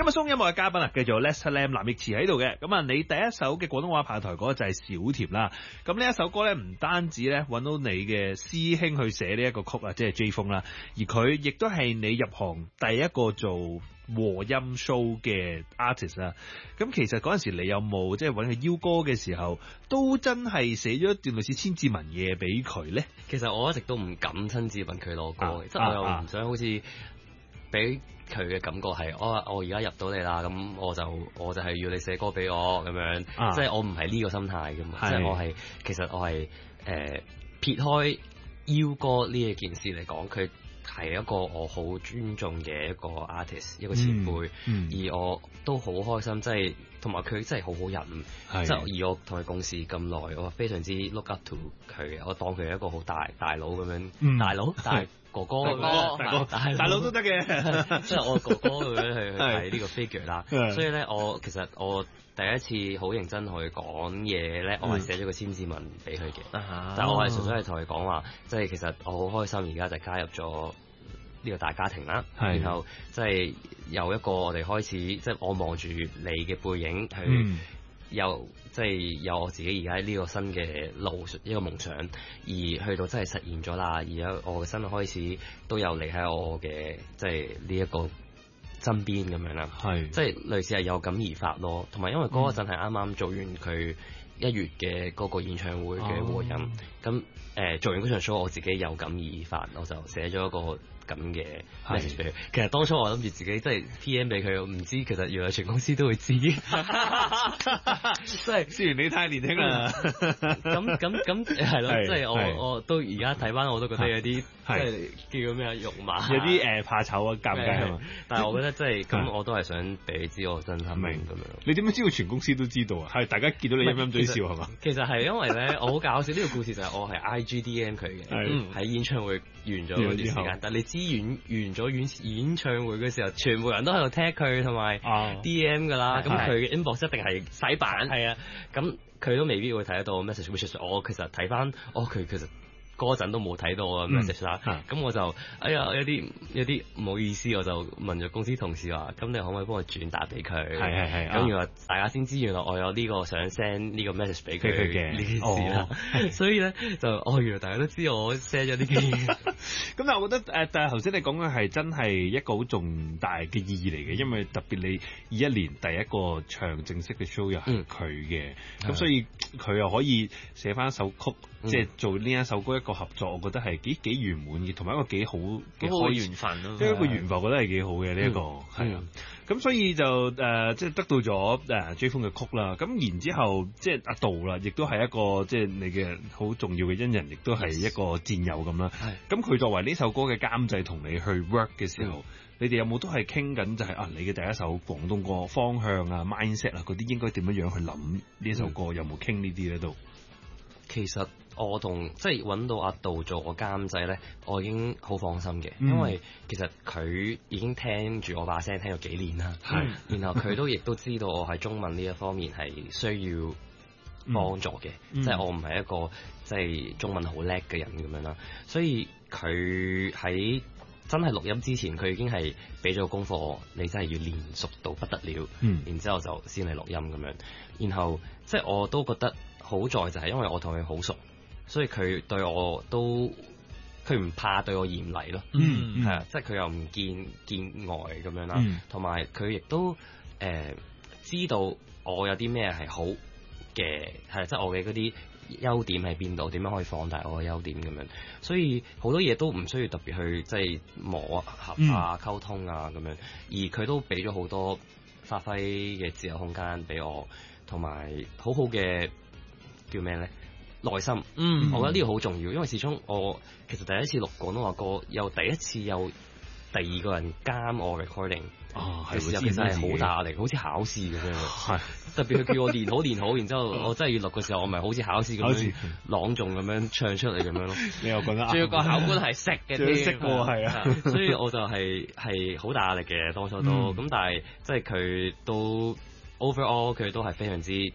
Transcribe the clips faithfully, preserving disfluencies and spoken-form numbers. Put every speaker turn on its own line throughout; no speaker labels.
日送音樂嘅嘉賓啊，繼續 Lester Lam 藍奕慈喺度嘅。咁啊，你第一首嘅廣東話派台歌就係小甜啦。咁呢一首歌咧，唔單止咧揾到你嘅師兄去寫呢一個曲啊，即係 J 風啦，而佢亦都係你入行第一個做和音 show 嘅 artist 啦。咁其實嗰陣時你有冇即係揾佢邀歌嘅時候，都真係寫咗一段類似千字文嘢俾佢咧？
其實我一直都唔敢親自問佢攞歌嘅，即係、啊、我又唔想好似俾佢嘅感覺係，我我而家入到你啦，咁我就我就係要你寫歌俾我咁樣，啊、即係我唔係呢個心態噶嘛，即係我係其實我係誒、呃、撇開邀歌呢一件事嚟講，佢係一個我好尊重嘅一個 artist， 一個前輩，嗯嗯、而我都好開心，即係同埋佢真係好好人，即係而我同佢共事咁耐，我非常之 look up to 佢，我當佢係一個好大大佬咁樣，嗯、大佬大哥哥咁樣，大哥大
大佬都得嘅，
即係我哥哥咁樣去去睇呢個 figure 啦。所以咧，我其實我第一次好認真同佢講嘢咧，我係寫咗個千字文俾佢嘅，嗯、但係我係純粹係同佢講話，即係其實我好開心而家就加入咗呢個大家庭啦，然後即係由一個我哋開始，即係我望住你嘅背影去。嗯有即係有我自己而家呢個新嘅路，一個夢想，而去到真係實現咗啦。而家我嘅新開始都有嚟喺我嘅即係呢一個身邊咁樣啦。係即係類似係有感而發咯。同埋因為嗰陣係啱啱做完佢一月嘅嗰個演唱會嘅和音，咁誒、哦呃、做完嗰場 show，我自己有感而發，我就寫咗一個咁嘅 message 俾佢。其實當初我諗住自己即係 P M 俾佢，唔知其實原來全公司都會知。即係雖然你太年輕啦，咁咁咁係咯，即係我我都而家睇翻我都覺得有啲即係叫咩啊肉麻，
有啲誒怕醜啊尷尬係嘛。
但係我覺得即係咁，我都係想俾你知我真心明咁樣。
你點樣知道全公司都知道啊？係大家見到你陰陰嘴笑係嘛？
其實係因為咧，我好搞笑呢個故事就係我係 I G D M 佢嘅，喺演唱會完咗嗰段時間，但你知。完完咗演演唱會嘅時候，全部人都喺度 tag 佢同埋 D M 噶啦，咁佢嘅 inbox 一定係洗版，係啊，咁佢都未必會睇得到 message。which is 我其實睇翻，哦佢其實嗰陣都冇睇到啊 message 啦，咁我就哎呀有啲有啲唔好意思，我就問咗公司同事話，咁你可唔可以幫我轉達俾佢？係係係，咁原來大家先知原來我有呢個想 send 呢個 message 俾佢嘅呢件事啦，所以咧就哦原來大家都知我 send 咗呢啲嘢。
咁但係我覺得誒，但係頭先你講嘅係真係一個好重大嘅意義嚟嘅，因為特別你二一年第一個唱正式嘅 show 又係佢嘅，咁、嗯、所以佢又可以寫翻一首曲，嗯、即係做呢一首歌一個合作，我覺得係幾幾圓滿嘅，同埋一個幾好幾好嘅緣分咯，即係一個緣分，我覺得係幾好嘅呢一個係啊。咁所以就誒、呃、即係得到咗誒 J 風嘅曲啦。咁然之後即係阿杜啦，亦都係一個即係你嘅好重要嘅恩人，亦都係一個戰友咁啦。咁佢作為呢首歌嘅監製同你去 work 嘅時候，嗯、你哋有冇都係傾緊就係、是、啊你嘅第一首廣東歌方向啊 mindset 啊嗰啲應該點樣樣去諗呢首歌？嗯、有冇傾呢啲咧都？
其實我同即係揾到阿杜做我監製咧，我已經好放心嘅，嗯、因為其實佢已經聽住我把聲聽咗幾年啦，係、嗯，然後佢都亦都知道我喺中文呢一方面係需要幫助嘅，嗯、即係我唔係一個即係中文好叻嘅人咁樣啦，所以佢喺真係錄音之前，佢已經係俾咗個功課我，你真係要練熟到不得了，嗯，然之後就先嚟錄音咁樣，然後即係我都覺得。好在就係因為我同佢好熟，所以佢對我都佢唔怕對我嚴厲咯，嗯，係啊，即係佢又唔見見外咁樣啦，同埋佢亦都誒、呃、知道我有啲咩係好嘅，係即係我嘅嗰啲優點喺邊度，點樣可以放大我嘅優點咁樣，所以好多嘢都唔需要特別去即係磨合啊、溝通啊咁樣，而佢都俾咗好多發揮嘅自由空間俾我，同埋好好嘅。叫咩咧？耐心，嗯，我覺得呢個好重要，因為始終我其實第一次錄廣東話歌，又第一次有第二個人監我 recording，啊，係其實係好大壓力，好似考試咁樣，係特別佢叫我練好練好，然之後我真係要錄嘅時候，我咪好似考試咁樣朗誦咁樣唱出嚟咁樣咯。你又覺得？仲要個考官係識嘅，
最識喎，係啊，
所以我就係係好大壓力嘅，當初都咁，但係即係佢都 overall 佢都係非常之。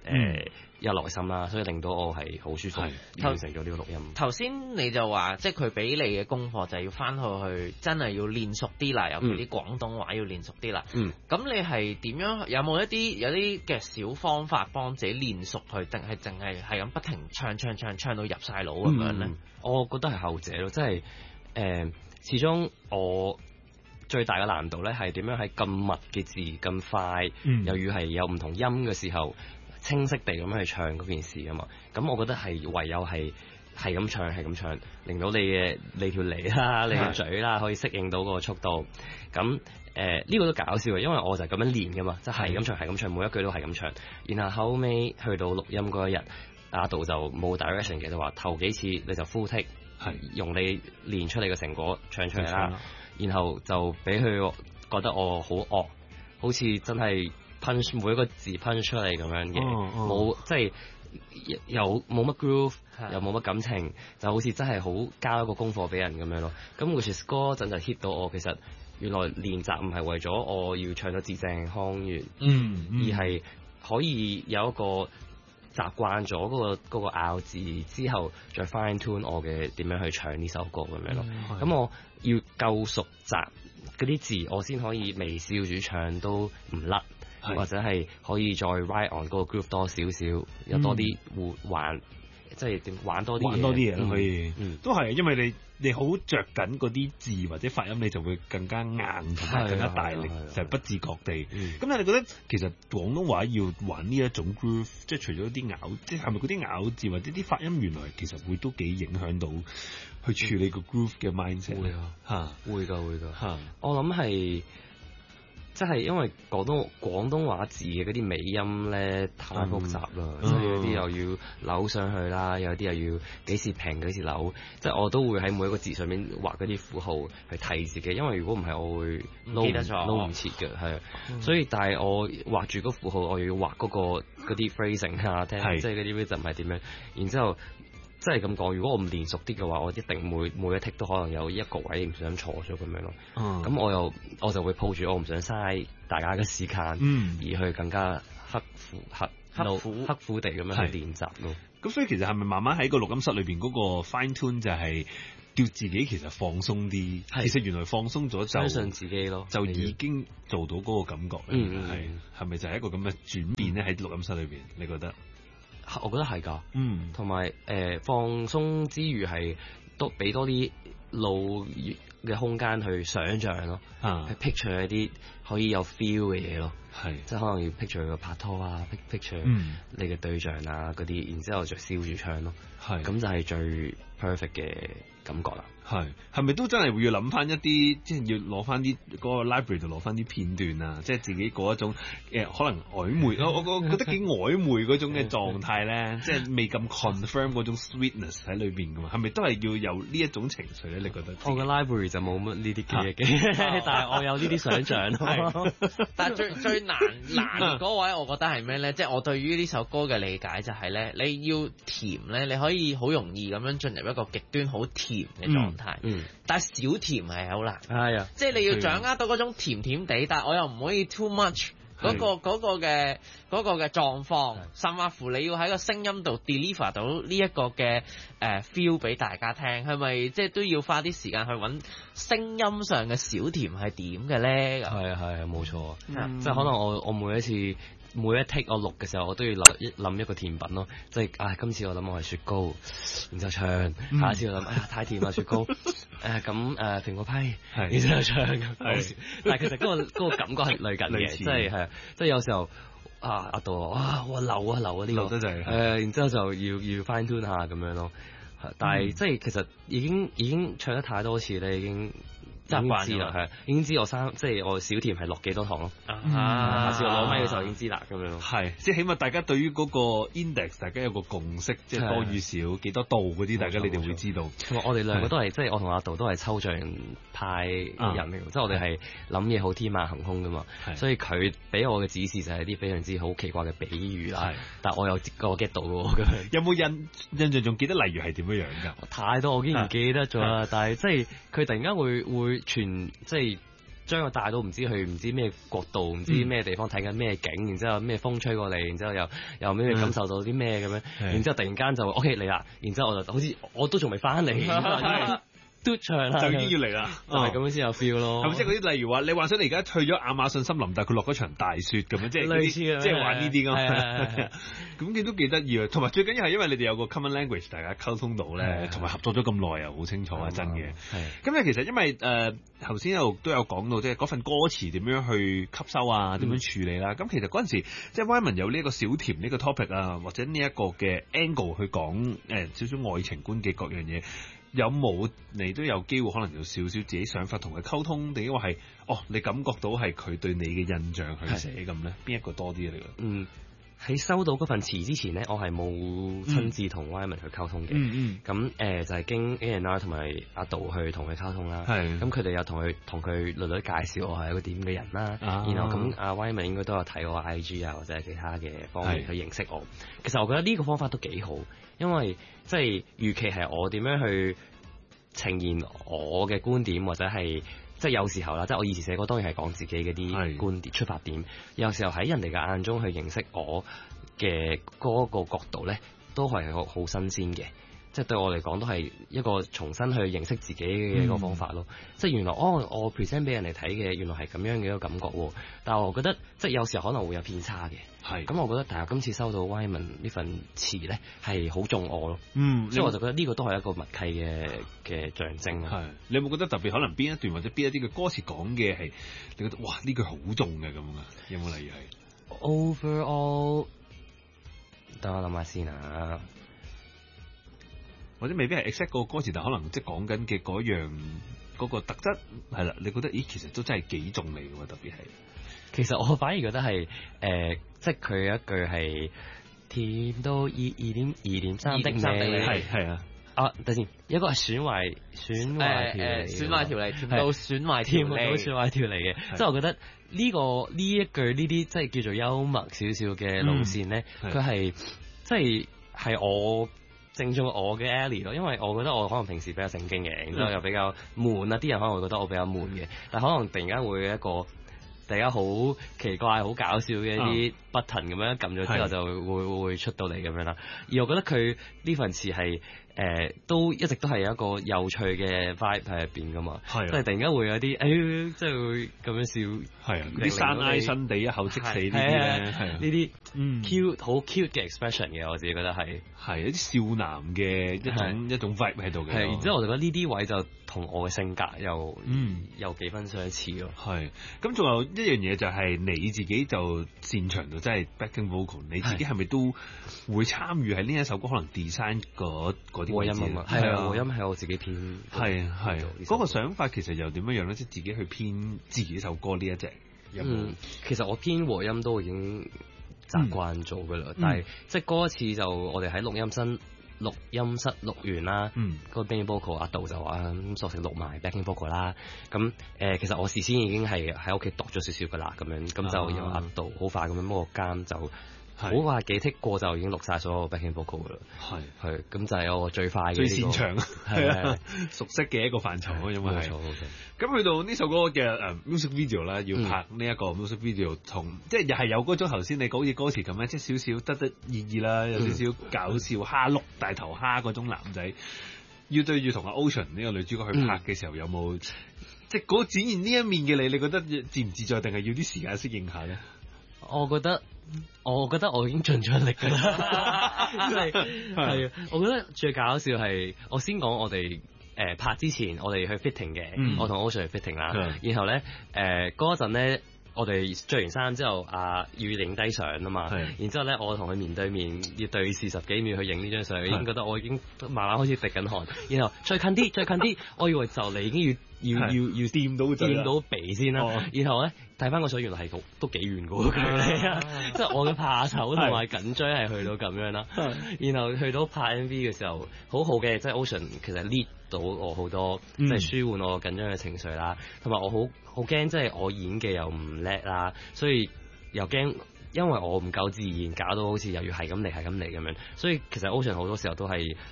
誒有耐心啦，所以令到我係好舒服完成咗呢個錄音。
頭先你就話，即係佢俾你嘅功課就係要翻去去真係要練熟啲啦，尤其啲廣東話要練熟啲啦。嗯，咁你係點樣？有冇一啲有啲嘅小方法幫自己練熟佢，定係淨係係咁不停唱唱唱唱到入晒腦咁樣咧？
我覺得係後者咯，即係誒，始終我最大嘅難度咧係點樣喺咁密嘅字咁快，嗯、又要係有唔同音嘅時候，清晰地咁樣去唱嗰件事啊嘛。咁我覺得係唯有係係咁唱係咁唱，令到你嘅你條脷啦、你嘅嘴啦可以適應到嗰個速度。咁誒呢個都搞笑嘅，因為我就係咁樣練噶嘛，即係咁唱係咁唱，每一句都係咁唱。然後後尾去到錄音嗰一日，阿杜就冇 direction 嘅，就話頭幾次你就 full take，係用你練出嚟嘅成果唱出嚟啦。然後就俾佢覺得我好惡，好似真係 punch 每一個字 punch 出嚟咁樣嘅，冇、oh, oh. 即係又冇乜 groove， 又冇乜感情，就好似真係好交一個功課俾人咁樣咯。咁 which is 嗰陣就 hit 到我，其實原來練習唔係為咗我要唱得字正腔圓，嗯，嗯而係可以有一個習慣咗嗰個嗰個咬字之後，再 fine tune 我嘅點樣去唱呢首歌咁樣咯。咁、嗯、我要夠熟習嗰啲字，我先可以微笑住唱都唔甩，或者係可以再 ride on 嗰個 groove 多少少，有多啲互玩，即係點玩多啲
玩多啲嘢咯，可以，嗯、都係，因為你你好着緊嗰啲字或者發音，你就會更加硬同埋更加大力，就係不自覺地。咁、嗯、你哋覺得其實廣東話要玩呢一種 groove，即係除咗啲咬，即係係咪嗰啲咬字或者啲發音，原來其實會都幾影響到去處理個 groove 嘅 mindset。
會啊，嚇，會㗎，會㗎。嚇，我諗係。即係因為廣東廣東話字嘅嗰啲尾音咧太複雜啦，即係、嗯、有啲又要扭上去啦，有啲又要幾時平幾時扭，即係我都會喺每一個字上面畫嗰啲符號去提自己，因為如果唔係我會撈撈唔切嘅，係啊，嗯、所以但係我畫住嗰符號，我又要畫嗰、嗰個嗰啲 phrasing 啊，聽即係嗰啲 rhythm 係點樣，然之後。即係咁講，如果我唔練熟啲嘅話，我一定每每一 take 都可能有一個位唔想錯咗咁樣咯。咁、嗯、我又我就會抱住我唔想嘥大家嘅時間，嗯、而去更加刻苦刻刻苦刻苦地咁樣去練習咯。
咁所以其實係咪慢慢喺個錄音室裏邊嗰個 fine tune 就係叫自己其實放鬆啲？是其實原來放鬆咗就
相信自己咯，
就已經做到嗰個感覺。係係咪就係一個咁嘅轉變咧？喺錄音室裏邊，你覺得？
我覺得係㗎，嗯，同埋誒放鬆之餘係都俾多啲腦嘅空間去想像咯，啊，去 picture 一啲可以有 feel 嘅嘢咯，係是，即係可能要 picture 個拍拖啊，picture 你嘅對象啊嗰啲，然之後就笑住唱咯，係是，咁就係最 perfect 嘅感覺啦。
係，係咪都真係會要諗翻一啲，即係要攞翻啲嗰個 library 度攞翻啲片段啊，即係自己嗰一種誒、呃、可能曖昧，我我覺得幾曖昧嗰種嘅狀態咧，即係未咁 confirm 嗰種 sweetness 喺裏邊噶嘛，係咪都係要有呢一種情緒咧？你覺得？
我嘅 library 就冇乜呢啲記憶嘅，但係我有呢啲想像咯。
但係最最難難嗰位，我覺得係咩咧？即係我對於呢首歌嘅理解就係咧，你要甜咧，你可以好容易咁樣進入一個極端好甜嘅狀態。嗯，但係小甜係好難，係啊，即係你要掌握到嗰種甜甜地，但係我又唔可以 too much 嗰個嗰個嘅嗰個嘅狀況，甚或乎你要喺個聲音度 deliver 到呢一個嘅誒 feel 俾大家聽，係咪即係都要花啲時間去揾聲音上嘅小甜係點嘅咧？
係啊係啊，冇錯，即係可能我我每一次。每一 take 我錄嘅時候，我都要諗一諗一個甜品咯，即係啊，今次我諗我係雪糕，然之後唱，嗯、下一次我諗，哎呀太甜啦雪糕，誒咁誒蘋果批，然之後唱咁，但係其實嗰、嗰個嗰個感覺係類近嘅，即係係，即係有時候啊阿杜啊，哇流啊流啊呢、呢個，誒、呃、然之後就要要 fine tune 下咁樣咯，但係、嗯、即係其實已經已經唱得太多次咧，已經。習慣咗啦，係已經知我生即係我小甜係落幾多糖咯。啊，下次我攞咪嘅時候已經知啦，咁樣。係，即係起碼大家對於嗰個 index，大家有個共識，即係多與少幾多度嗰啲，大家你哋會知道。同埋我哋兩個都係，即係我同阿杜都係抽象派人嚟，即係我哋係諗嘢好天馬行空噶嘛。所以佢俾我嘅指示就係一啲非常之好奇怪嘅比喻啦。但係我有個 get 到嘅。有冇印印象仲記得例如係點樣樣㗎？太多我竟然唔記得咗啦，但係即係佢突然間會會。全即係將我帶到唔知去唔知咩角度，唔知咩地方睇緊咩景，然之後咩風吹過嚟，然之後又又咩感受到啲咩咁樣，然之後突然間就 OK 嚟啦，然之後我就好似我都仲未翻嚟。都唱啦，
就已經要嚟啦，
係咁樣先有 feel 咯。
係咪即係嗰啲例如話，你幻想你而家去咗亞馬遜森林，但係佢落咗場大雪咁樣，即係
類似嘅，
即係玩呢啲咁。咁佢都幾得意啊！同埋最緊要係因為你哋有個 common language，大家溝通到咧，同埋合作咗咁耐又好清楚啊，真嘅。咁咧其實因為誒頭先又都有講到，即係嗰份歌詞點樣去吸收啊，點樣處理啦。咁其實嗰陣時即係 Wyman 有呢一個小甜呢個 topic 啊，或者呢一個嘅 angle 去講誒少少愛情觀嘅各樣嘢。有冇你都有機會可能有少少自己想法同佢溝通，定抑或係哦你感覺到係佢對你嘅印象去寫咁咧？邊一個多啲啊？你覺得？
嗯，喺收到嗰份詞之前咧，我係冇親自同 Wyman 去溝通嘅。嗯嗯。咁誒、呃、就係、是、經 A and R 同埋阿杜去同佢溝通啦。係。咁佢哋又同佢同佢略略介紹我係一個點嘅人啦。啊、然後咁阿 Wyman 應該都有睇我 I G 啊或者其他嘅方面去認識我。其實我覺得呢個方法都幾好。因為即係預期係我點樣去呈現我嘅觀點，或者係即係有時候啦，即係我以前寫歌當然係講自己嗰啲觀點出發點，有時候喺人哋嘅眼中去認識我嘅嗰個角度咧，都係好好新鮮嘅。即係對我嚟講都係一個重新去認識自己嘅一個方法咯。嗯、即係原來哦，我 present 俾人哋睇嘅原來係咁樣嘅一個感覺喎。但係我覺得即係有時候可能會有偏差嘅。係。咁我覺得但係今次收到 Wyman 呢份詞咧係好中我咯。嗯。所以我就覺得呢個都係一個默契嘅嘅象徵啊。係。你有冇覺得特別可能邊一段或者邊一啲嘅歌詞講嘅係你覺得哇呢句好重嘅咁啊？有冇例如係 Overall？ 等我諗下先啊。或者未必係 exact 個歌詞，但可能即係講緊嘅嗰樣嗰、嗰個特質係啦。你覺得咦，其實都真係幾重嚟嘅喎，特別係。其實我反而覺得係誒、呃，即係佢有一句係甜到二二點二點三的你，係係啊。啊，等先，一個係損壞損壞條誒損壞條脷，甜到損壞條脷，到損壞條脷嘅。即係我覺得呢、呢個呢一句呢啲即係叫做幽默少少嘅路線咧，佢係、嗯、即係係我。正中我嘅 alley 咯，因為我覺得我可能平時比較正經嘅，然之後又比較悶啊，啲人可能會覺得我比較悶嘅，但可能突然間會一個大家好奇怪、好搞笑嘅一啲 button 咁樣撳咗之後就會會會出到嚟咁樣啦。而我覺得佢呢份詞係。誒、呃、都一直都係有一個有趣嘅 vibe 喺入邊噶嘛，即係、啊、突然間會有啲誒，即係會咁樣笑，係啊，啲山埃新地一口即死呢啲咧，係呢啲 cute 好 cute 嘅 expression 嘅，我自己覺得係係一啲少男嘅一種、啊、一種 vibe 喺度嘅。係，然之後我就覺得呢啲位就同我嘅性格又嗯有幾分相似咯。係，咁仲有一樣嘢就係你自己就擅長到真係 backing vocal， 你自己係咪都會參與喺呢一首歌可能 design 嗰和音啊嘛，係啊，和音係我自己編，係係嗰個想法其實又點樣樣咧？即係自己去編自己首歌呢一隻有冇、嗯？其實我編和音都已經習慣咗噶啦，嗯、但係即係嗰一次就我哋喺錄音室錄音室錄完啦，嗯，嗰個 backing vocal 阿杜就話咁索性錄埋 backing vocal 啦，咁誒、呃、其實我事先已經係喺屋企度咗少少噶啦，咁樣咁就由阿杜好快咁樣摸個監就。好話幾剔過就已經錄晒所有 backing vocal 噶啦，係係咁就係我最快嘅、這個、最擅長係啊熟悉嘅一個範疇咯，因為係咁去到呢首歌嘅誒 music video 啦，要拍呢一個 music video 同、嗯、即係又係有嗰種頭先你講好似歌詞咁樣，即係少少得得意意啦，有少少搞笑蝦碌大頭蝦嗰種男仔，要對住同阿 Ocean 呢個女主角去拍嘅時候，嗯、有冇即係嗰展現呢一面嘅你，你覺得自唔自在，定係要啲時間適應下咧？我覺得。我覺得我已經盡咗力㗎啦，係係啊！我覺得最搞笑係我先講我哋誒、呃、拍之前，我哋去 fitting 嘅，嗯、我同 Ocean 去 fitting 啦。嗯、然後咧誒嗰陣咧，我哋着完衫之後，啊要影低相啊嘛。嗯、然之後咧，我同佢面對面要對視十幾秒去影呢張相，已經覺得我已經慢慢開始滴緊汗。然後再近啲，再近啲，我以為就嚟已經要。要要要掂到掂到鼻先啦，哦、然後咧睇翻個水原來係都都幾遠嘅距離啊！即係我嘅怕醜同埋緊張係去到咁樣啦。然後去到拍 M V 嘅時候，好好嘅，即係 Ocean 其實 lead 到我好多，即係、嗯、舒緩我緊張嘅情緒啦。同埋我好好驚，即係我演技又唔叻啦，所以又驚因為我唔夠自然，搞到好似又要係咁嚟係咁嚟咁樣。所以其實 Ocean 好多時候都係。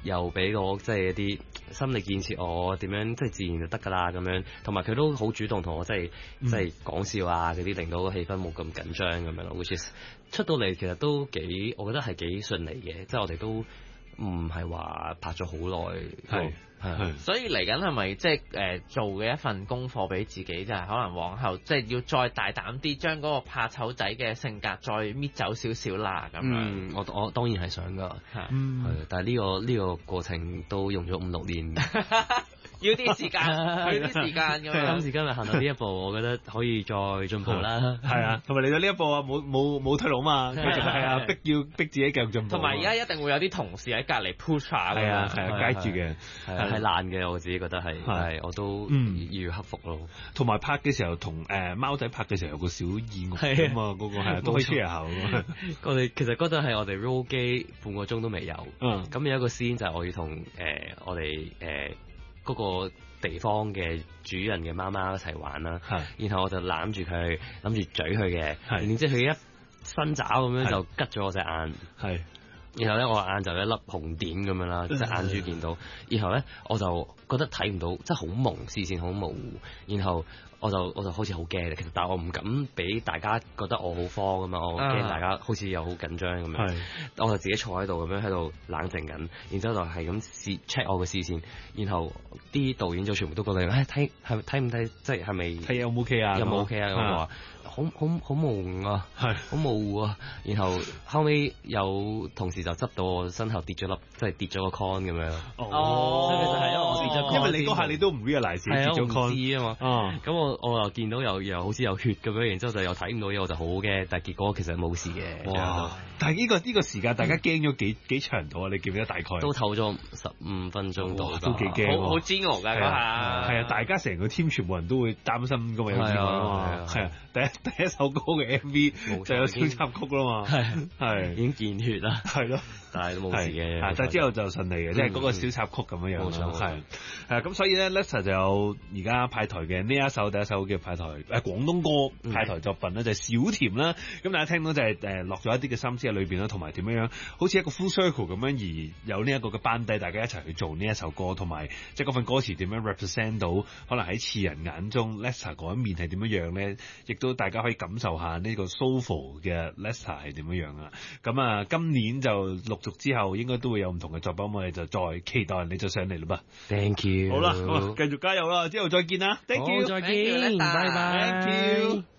又俾我即係一啲心理建設我點樣即係自然就得㗎啦咁樣，同埋佢都好主動同我即係即係講笑啊嗰啲，令到個氣氛冇咁緊張咁樣咯。which is 出到嚟其實都幾，我覺得係幾順利嘅，即係我哋都唔係話拍咗好耐。
係係，
所以嚟緊係咪即係誒做嘅一份功課俾自己，就係可能往後即係要再大膽啲，將嗰個怕醜仔嘅性格再搣走少少啦咁樣。
嗯，我我當然係想㗎，係，
嗯，
但係呢個呢個過程都用咗五六年。
要啲時間，要啲時間咁樣。
今時今日行到呢一步，我覺得可以再進步啦。
係啊，同埋嚟到呢一步啊，冇冇冇退路嘛，繼續係啊，逼要逼自己繼續進步。
同埋而家一定會有啲同事喺隔離 push 下㗎。
係啊，係啊，街住嘅，
係係難嘅，我自己覺得係係我都要克服咯。
同埋拍嘅時候，同誒貓仔拍嘅時候有個小意外啊嘛，嗰個係都可以 share 下㗎。
我哋其實嗰陣係我哋 roll 機半個鐘都未有，
嗯，
咁有一個 scene 就係我要同誒我哋誒。嗰個地方嘅主人嘅貓貓一齊玩啦，然後我就攬住佢，諗住咀佢嘅，然之後佢一伸爪咁樣就拮咗我隻眼，係，然後咧我眼就一粒紅點咁樣啦，隻眼珠見到，然後咧我就覺得睇唔到，即係好朦，視線好模糊，然後我就我就好似好驚嘅，其實但係我唔敢俾大家覺得我好慌咁嘛，我驚大家好似又好緊張咁樣，我就自己坐喺度咁樣喺度冷靜緊，然之後就係咁試 check 我個視線，然後啲導演就全部都覺得誒睇係睇唔睇，即係係咪
睇有冇 OK 啊？
有冇 OK 啊？我話好好好模糊啊，係好模糊啊，然後後尾有同事就執到我身後跌咗粒，即係跌咗個 con 咁樣。
哦，
其實係因為我跌咗 con，
因為你嗰下你都唔 realize 跌咗 con
知啊嘛。哦，咁我我又見到又又好似有血咁樣，然之後就又睇唔到嘢，我就好驚。但係結果其實冇事嘅。
哇！但係呢個呢個時間大家驚咗幾幾長度啊？你記唔記得大概？
都唞咗十五分鐘到，
都幾驚。
好好煎熬㗎嗰下。
係啊，大家成個 team 全部人都會擔心㗎嘛，有意外啊嘛。係啊，第一第一首歌嘅 M V 就有小插曲啦嘛。係係
已經見血啦。係咯。但係都冇事嘅，
但係之後就順利嘅，即係嗰個小插曲咁樣樣咯，係係咁，所以咧 Lester 就有而家派台嘅呢一首第一首嘅派台誒廣東歌派台作品咧，就係小甜啦。咁大家聽到就係誒落咗一啲嘅心思喺裏邊啦，同埋點樣樣好似一個 full circle 咁樣，而有呢一個嘅班底，大家一齊去做呢一首歌，同埋即係嗰份歌詞點樣 represent 到可能喺次人眼中 Lester 嗰一面係點樣樣咧，亦都大家可以感受下呢個 soulful 嘅 Lester 係點樣樣啊。咁啊，今年就陸續之後應該都會有唔同嘅作品，我哋就再期待你就上嚟啦噃。
Thank you。
好啦，繼續加油啦，之後再見啦。Thank you，
再見，拜拜。
Thank you。